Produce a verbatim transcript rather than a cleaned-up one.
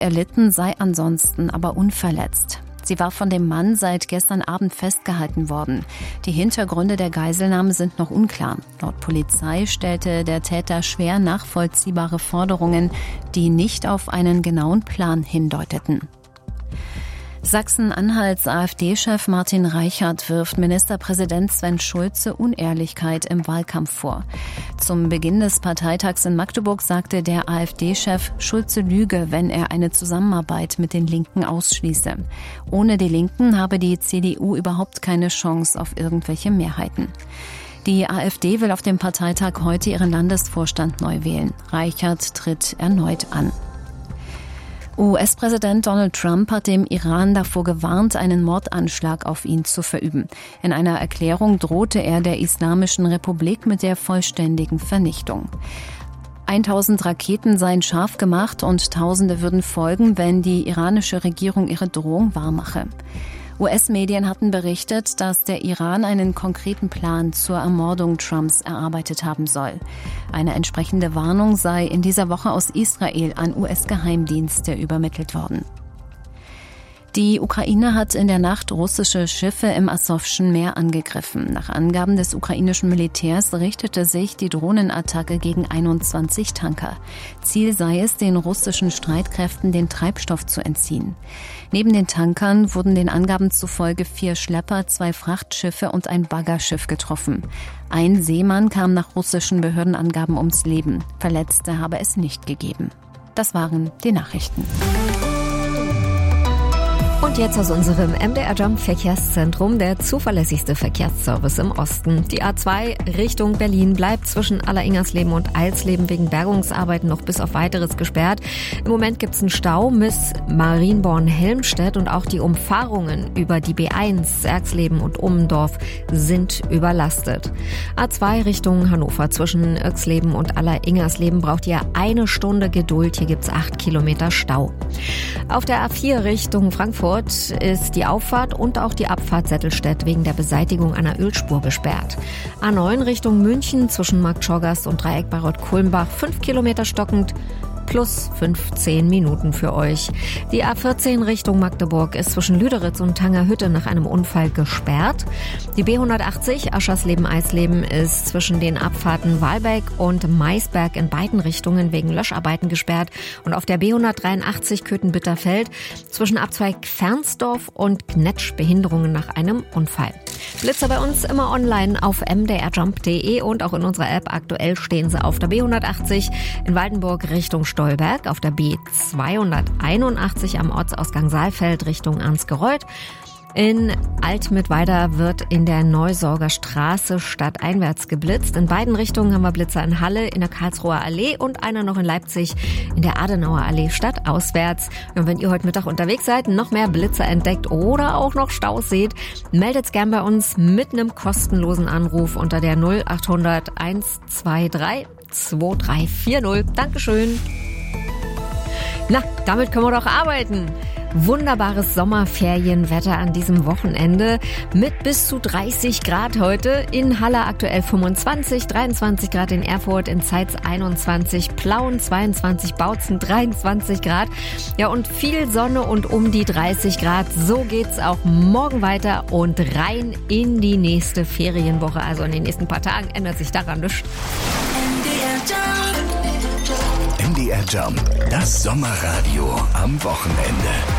erlitten, sei ansonsten aber unverletzt. Sie war von dem Mann seit gestern Abend festgehalten worden. Die Hintergründe der Geiselnahme sind noch unklar. Laut Polizei stellte der Täter schwer nachvollziehbare Forderungen, die nicht auf einen genauen Plan hindeuteten. Sachsen-Anhalts AfD-Chef Martin Reichert wirft Ministerpräsident Sven Schulze Unehrlichkeit im Wahlkampf vor. Zum Beginn des Parteitags in Magdeburg sagte der AfD-Chef, Schulze lüge, wenn er eine Zusammenarbeit mit den Linken ausschließe. Ohne die Linken habe die C D U überhaupt keine Chance auf irgendwelche Mehrheiten. Die AfD will auf dem Parteitag heute ihren Landesvorstand neu wählen. Reichert tritt erneut an. U S-Präsident Donald Trump hat dem Iran davor gewarnt, einen Mordanschlag auf ihn zu verüben. In einer Erklärung drohte er der Islamischen Republik mit der vollständigen Vernichtung. tausend Raketen seien scharf gemacht und Tausende würden folgen, wenn die iranische Regierung ihre Drohung wahrmache. U S-Medien hatten berichtet, dass der Iran einen konkreten Plan zur Ermordung Trumps erarbeitet haben soll. Eine entsprechende Warnung sei in dieser Woche aus Israel an U S-Geheimdienste übermittelt worden. Die Ukraine hat in der Nacht russische Schiffe im Asowschen Meer angegriffen. Nach Angaben des ukrainischen Militärs richtete sich die Drohnenattacke gegen einundzwanzig Tanker. Ziel sei es, den russischen Streitkräften den Treibstoff zu entziehen. Neben den Tankern wurden den Angaben zufolge vier Schlepper, zwei Frachtschiffe und ein Baggerschiff getroffen. Ein Seemann kam nach russischen Behördenangaben ums Leben. Verletzte habe es nicht gegeben. Das waren die Nachrichten. Und jetzt aus unserem M D R Jump Verkehrszentrum, der zuverlässigste Verkehrsservice im Osten. Die A zwei Richtung Berlin bleibt zwischen Alleringers-Leben und Eilsleben wegen Bergungsarbeiten noch bis auf Weiteres gesperrt. Im Moment gibt es einen Stau bis Marienborn-Helmstedt und auch die Umfahrungen über die B eins, Erxleben und Ummendorf sind überlastet. A zwei Richtung Hannover zwischen Irxleben und Alleringers-Leben braucht ihr eine Stunde Geduld. Hier gibt es acht Kilometer Stau. Auf der A vier Richtung Frankfurt ist die Auffahrt und auch die Abfahrt Settelstedt wegen der Beseitigung einer Ölspur gesperrt. A neun Richtung München zwischen Marktschorgast und Dreieck bei Rott-Kulmbach fünf Kilometer stockend. Plus fünfzehn Minuten für euch. Die A vierzehn Richtung Magdeburg ist zwischen Lüderitz und Tangerhütte nach einem Unfall gesperrt. Die B hundertachtzig Aschersleben-Eisleben ist zwischen den Abfahrten Wahlbeck und Maisberg in beiden Richtungen wegen Löscharbeiten gesperrt. Und auf der B hundertdreiundachtzig Köthen-Bitterfeld zwischen Abzweig Fernsdorf und Gnetsch Behinderungen nach einem Unfall. Blitzer bei uns immer online auf m d r jump punkt d e und auch in unserer App. Aktuell stehen sie auf der B hundertachtzig in Waldenburg Richtung Stolberg, auf der B zweihunderteinundachtzig am Ortsausgang Saalfeld Richtung Ansgereuth. In Altmittweida wird in der Neusorger Straße stadteinwärts geblitzt. In beiden Richtungen haben wir Blitzer in Halle, in der Karlsruher Allee und einer noch in Leipzig in der Adenauer Allee stadtauswärts. Und wenn ihr heute Mittag unterwegs seid, noch mehr Blitzer entdeckt oder auch noch Staus seht, meldet's gern bei uns mit einem kostenlosen Anruf unter der null achthundert eins zwei drei zwei drei vier null. Dankeschön. Na, damit können wir doch arbeiten. Wunderbares Sommerferienwetter an diesem Wochenende mit bis zu dreißig Grad heute. In Halle aktuell fünfundzwanzig, dreiundzwanzig Grad in Erfurt, in Zeitz einundzwanzig, Plauen zweiundzwanzig, Bautzen dreiundzwanzig Grad. Ja, und viel Sonne und um die dreißig Grad. So geht's auch morgen weiter und rein in die nächste Ferienwoche. Also in den nächsten paar Tagen ändert sich daran nichts. M D R Jump, das Sommerradio am Wochenende.